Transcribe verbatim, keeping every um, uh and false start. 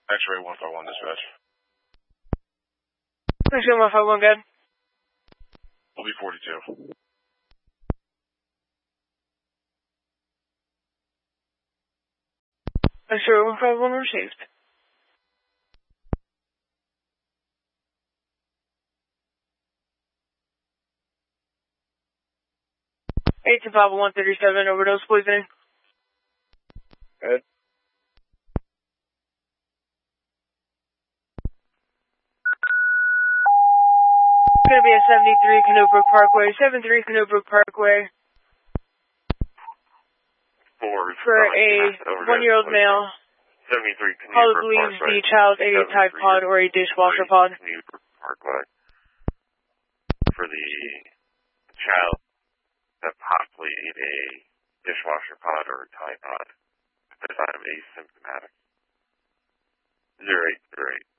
X-ray one five one dispatch. X-ray one five one, good. Will be forty-two. X-ray one five one received. eight two five one thirty-seven, overdose poisoning. Good. Gonna be at seventy-three Canoe Brook Parkway, seventy-three Canoe Brook Parkway. For, for a one-year-old male. seventy-three Canoe Probably Brook believes Parkway. the child ate a Tide Pod or a dishwasher pod. Canoe Brook Parkway. For the child that possibly ate a dishwasher pod or a Tide Pod. At the time, asymptomatic. Zero eight zero eight.